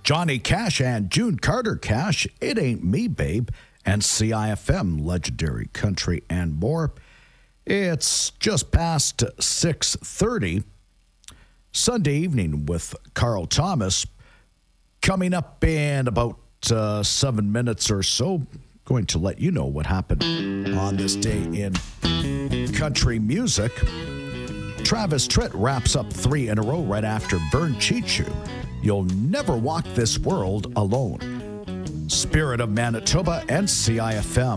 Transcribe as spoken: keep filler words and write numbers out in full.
Johnny Cash and June Carter Cash, It Ain't Me, Babe, and C I F M, Legendary Country, and more. It's just past six thirty, Sunday evening with Carl Thomas. Coming up in about uh, seven minutes or so, going to let you know what happened on this day in country music. Travis Tritt wraps up three in a row right after Vern Chichu. You'll Never Walk This World Alone. Spirit of Manitoba and C I F M.